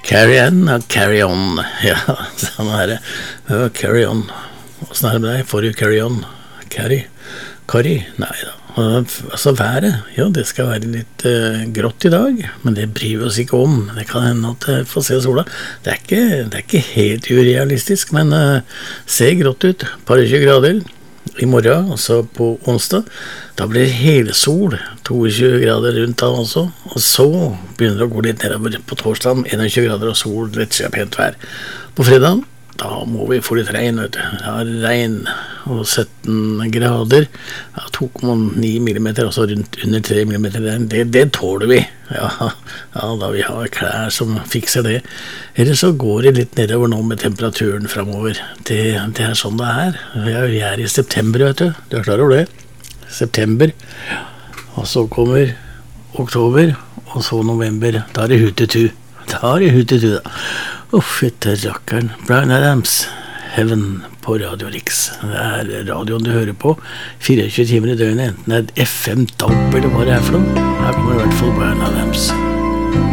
Carry on og carry on. Ja, sånn er det. Carry on. Hvordan er det med deg? Får du carry on? Carry? Nei da. Altså været, ja, det skal være litt grått i dag, men det bryr vi oss ikke om. Det kan hende at jeg får se sola. Det er ikke helt urealistisk, men ser grått ut. Par 20 grader i morgen, altså på onsdag. Da blir det helsol, 22 grader rundt da også. Og så begynner det å gå litt nedover på torsdagen, 21 grader og sol, litt pent vær. På fredagen, da må vi få litt regn, vet du. Ja, regn og 17 grader. Ja, 2,9 millimeter, altså rundt under 3 millimeter. Det tåler vi. Ja, da vi har klær som fikser det. Ellers så går det litt nedover nå med temperaturen fremover. Det er sånn det er. Vi er i september, vet du. Du er klar over det? September. Og så kommer oktober, og så november. Da er det hutetu. Da. Fytte rakkeren. Bryan Adams, Heaven på Radio Rix. Det er radioen du hører på 24 timer i døgnet, enten det er FM, DAB eller hva det er for noe. Her kommer i hvert fall Bryan Adams.